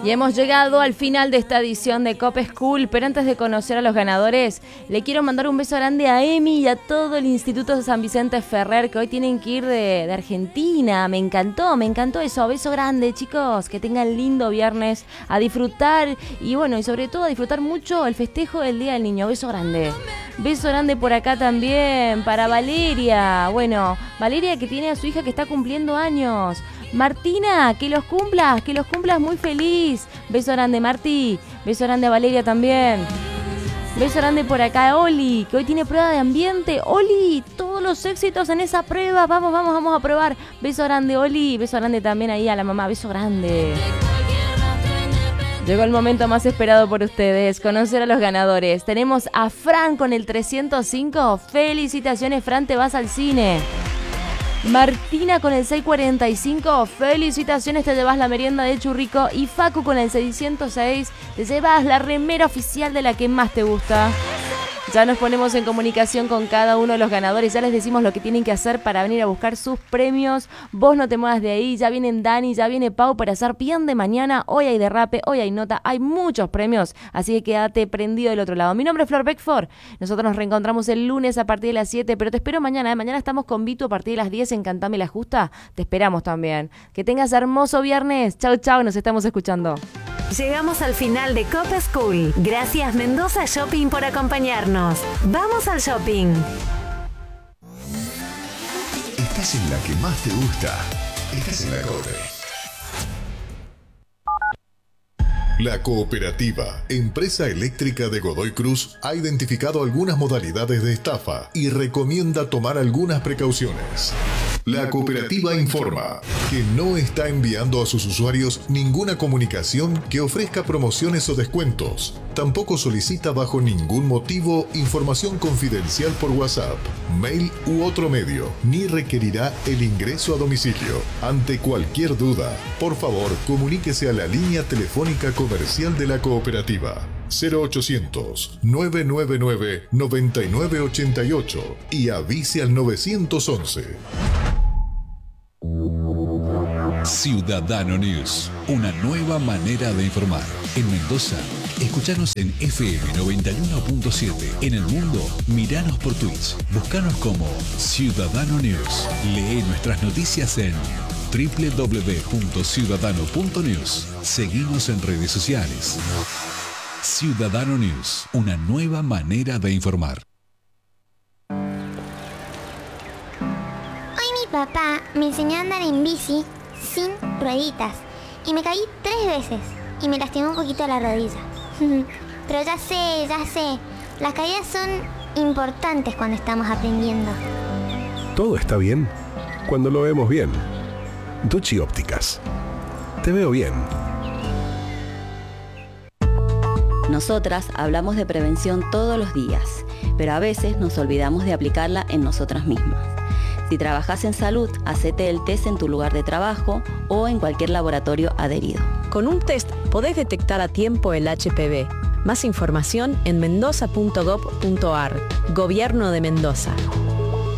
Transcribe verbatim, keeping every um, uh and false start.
Y hemos llegado al final de esta edición de Cop School, pero antes de conocer a los ganadores, le quiero mandar un beso grande a Emi y a todo el Instituto de San Vicente Ferrer, que hoy tienen que ir de, de Argentina. Me encantó, me encantó eso. Beso grande, chicos, que tengan lindo viernes, a disfrutar y bueno, y sobre todo a disfrutar mucho el festejo del Día del Niño. Beso grande. Beso grande por acá también para Valeria. Bueno, Valeria que tiene a su hija que está cumpliendo años. Martina, que los cumplas, que los cumplas muy feliz. Beso grande, Marti. Beso grande a Valeria también. Beso grande por acá a Oli, que hoy tiene prueba de ambiente. Oli, todos los éxitos en esa prueba. Vamos, vamos, vamos a probar. Beso grande, Oli. Beso grande también ahí a la mamá. Beso grande. Llegó el momento más esperado por ustedes, conocer a los ganadores. Tenemos a Fran con el trescientos cinco. Felicitaciones, Fran, te vas al cine. Martina con el seiscientos cuarenta y cinco, felicitaciones, te llevas la merienda de Churrico. Y Facu con el seiscientos seis, te llevas la remera oficial de la que más te gusta. Ya nos ponemos en comunicación con cada uno de los ganadores, ya les decimos lo que tienen que hacer para venir a buscar sus premios. Vos no te muevas de ahí, ya vienen Dani, ya viene Pau para hacer bien de mañana. Hoy hay derrape, hoy hay nota, hay muchos premios, así que quédate prendido del otro lado. Mi nombre es Flor Beckford, nosotros nos reencontramos el lunes a partir de las siete, pero te espero mañana, ¿eh? Mañana estamos con Vito a partir de las diez en Cantame la Justa, te esperamos también. Que tengas hermoso viernes, chau chau, nos estamos escuchando. Llegamos al final de Cop School. Gracias Mendoza Shopping por acompañarnos. ¡Vamos al shopping! Estás en la que más te gusta. Estás en la Cope. La Cooperativa, empresa eléctrica de Godoy Cruz, ha identificado algunas modalidades de estafa y recomienda tomar algunas precauciones. La cooperativa informa que no está enviando a sus usuarios ninguna comunicación que ofrezca promociones o descuentos. Tampoco solicita bajo ningún motivo información confidencial por WhatsApp, mail u otro medio, ni requerirá el ingreso a domicilio. Ante cualquier duda, por favor, comuníquese a la línea telefónica comercial de la cooperativa cero ochocientos, nueve nueve nueve, nueve nueve ocho ocho y avise al nueve once. Ciudadano News, una nueva manera de informar. En Mendoza, escuchanos en F M noventa y uno punto siete. En el mundo, miranos por Twitch. Búscanos como Ciudadano News. Lee nuestras noticias en doble u doble u doble u punto ciudadano punto news. Seguimos en redes sociales. Ciudadano News, una nueva manera de informar. Hoy mi papá me enseñó a andar en bici sin rueditas y me caí tres veces y me lastimó un poquito la rodilla. Pero ya sé, ya sé, las caídas son importantes cuando estamos aprendiendo. Todo está bien cuando lo vemos bien. Duchi Ópticas. Te veo bien. Nosotras hablamos de prevención todos los días, pero a veces nos olvidamos de aplicarla en nosotras mismas. Si trabajas en salud, hacete el test en tu lugar de trabajo o en cualquier laboratorio adherido. Con un test podés detectar a tiempo el H P V. Más información en mendoza punto gob punto ar. Gobierno de Mendoza.